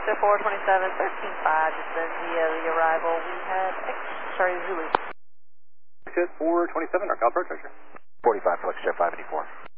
Flexjet 427, 13.5, descend via the arrival. We had Zulu. Flexjet 427, our call approach, Roger. 45, Flexjet 584.